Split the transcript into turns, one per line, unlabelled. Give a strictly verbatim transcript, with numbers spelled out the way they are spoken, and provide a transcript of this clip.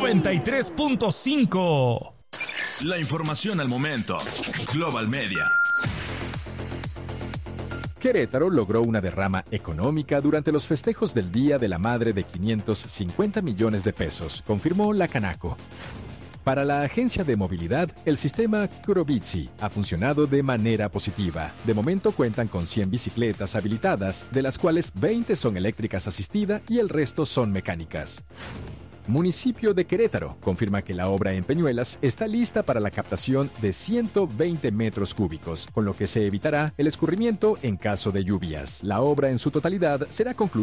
noventa y tres punto cinco.
La información al momento. Global Media.
Querétaro logró una derrama económica durante los festejos del Día de la Madre de quinientos cincuenta millones de pesos, confirmó la Canaco. Para la agencia de movilidad, el sistema Kurobici ha funcionado de manera positiva. De momento cuentan con cien bicicletas habilitadas, de las cuales veinte son eléctricas asistida y el resto son mecánicas. Municipio de Querétaro confirma que la obra en Peñuelas está lista para la captación de ciento veinte metros cúbicos, con lo que se evitará el escurrimiento en caso de lluvias. La obra en su totalidad será concluida